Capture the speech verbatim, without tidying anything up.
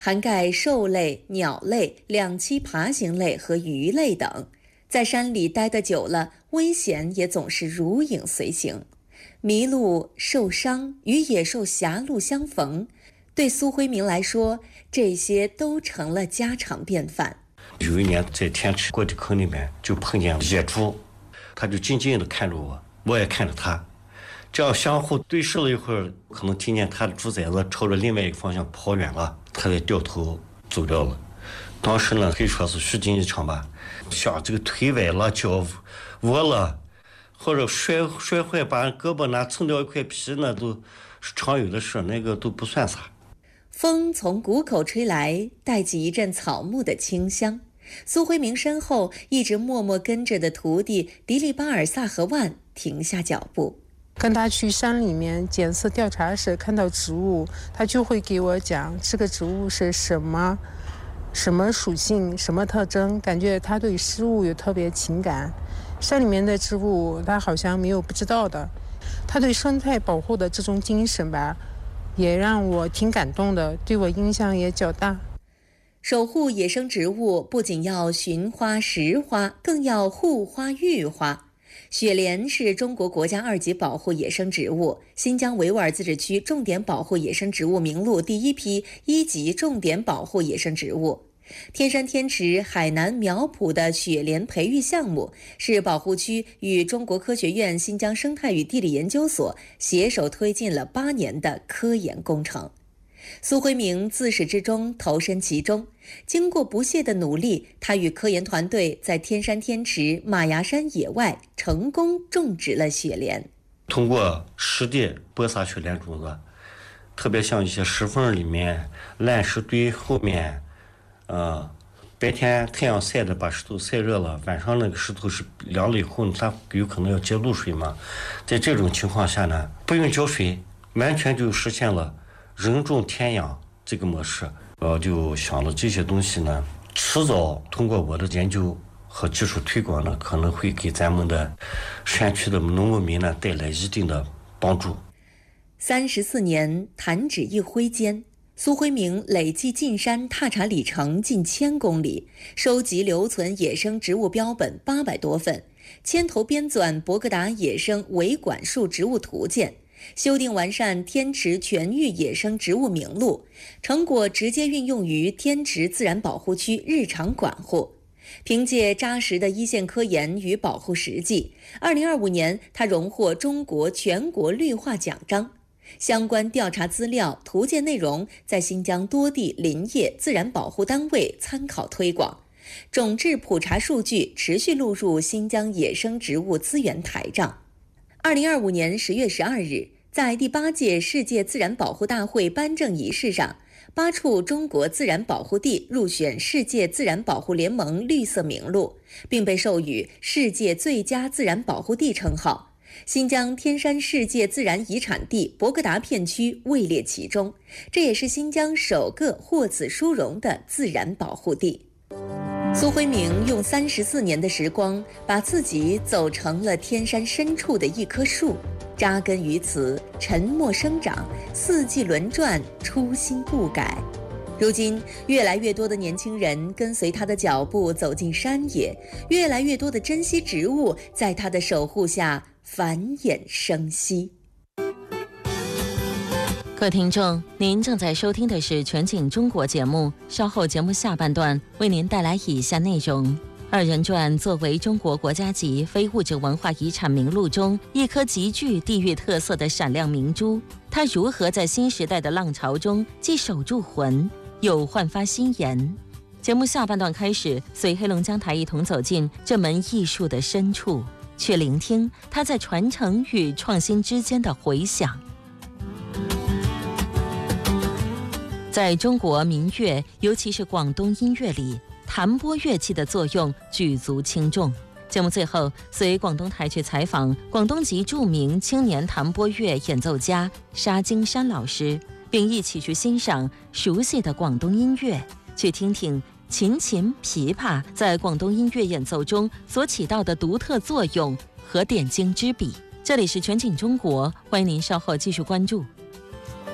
涵盖兽类、鸟类、两栖爬行类和鱼类等。在山里待得久了，危险也总是如影随形。迷路、受伤与野兽狭路相逢，对苏辉明来说，这些都成了家常便饭。 有一年在天池过地坑里面就碰见野猪，他就静静地看着我，我也看着他，这样相互对视了一会儿，可能听见他的猪崽子朝着另外一个方向跑远了，他才掉头走掉了。当时呢，可以说是虚惊一场吧，像这个腿崴了、脚窝了，或者摔摔坏把胳膊拿蹭掉一块皮，那都是常有的事，那个都不算啥。 风从谷口吹来，带起一阵草木的清香。苏辉明身后一直默默跟着的徒弟迪利巴尔萨和万停下脚步。 跟他去山里面检测调查时，看到植物，他就会给我讲这个植物是什么什么属性、什么特征，感觉他对事物有特别情感。山里面的植物他好像没有不知道的，他对生态保护的这种精神吧，也让我挺感动的，对我影响也较大。 守护野生植物不仅要寻花识花，更要护花育花。雪莲是中国国家二级保护野生植物，新疆维吾尔自治区重点保护野生植物名录第一批一级重点保护野生植物。天山天池海南苗圃的雪莲培育项目是保护区与中国科学院新疆生态与地理研究所携手推进了八年的科研工程。苏辉明自始至终投身其中，经过不懈的努力，他与科研团队在天山天池马牙山野外成功种植了雪莲。 通过实地播撒雪莲种子，特别像一些石缝里面、烂石堆后面，呃，白天太阳晒的把石头晒热了，晚上那个石头是凉了以后，它有可能要接露水嘛。在这种情况下呢，不用浇水，完全就实现了人种天养这个模式。我就想了这些东西呢，迟早通过我的研究和技术推广呢，可能会给咱们的山区的农牧民呢带来一定的帮助。 三十四年，弹指一挥间，苏辉明累计进山踏查里程近千公里，收集留存野生植物标本八百多份，牵头编纂《博格达野生维管束植物图鉴》，修订完善天池全域野生植物名录，成果直接运用于天池自然保护区日常管护。凭借扎实的一线科研与保护实际，二零二五年他荣获中国全国绿化奖章。相关调查资料、图鉴内容在新疆多地林业自然保护单位参考推广，种质普查数据持续录入新疆野生植物资源台账。二零二五年十月十二日，在第八届世界自然保护大会颁证仪式上，八处中国自然保护地入选世界自然保护联盟绿色名录，并被授予世界最佳自然保护地称号。新疆天山世界自然遗产地博格达片区位列其中，这也是新疆首个获此殊荣的自然保护地。苏辉明用三十四年的时光，把自己走成了天山深处的一棵树，扎根于此，沉默生长，四季轮转，初心不改。如今，越来越多的年轻人跟随他的脚步走进山野，越来越多的珍稀植物在他的守护下繁衍生息。 各位听众，您正在收听的是全景中国节目，稍后节目下半段为您带来以下内容。二人转作为中国国家级非物质文化遗产名录中一颗极具地域特色的闪亮明珠，它如何在新时代的浪潮中既守住魂，又焕发新颜？节目下半段开始，随黑龙江台一同走进这门艺术的深处，去聆听它在传承与创新之间的回响。在中国民乐，尤其是广东音乐里，弹拨乐器的作用举足轻重。节目最后，随广东台去采访广东籍著名青年弹拨乐演奏家沙金山老师，并一起去欣赏熟悉的广东音乐，去听听琴琴、琵琶在广东音乐演奏中所起到的独特作用和点睛之笔。这里是全景中国，欢迎您稍后继续关注。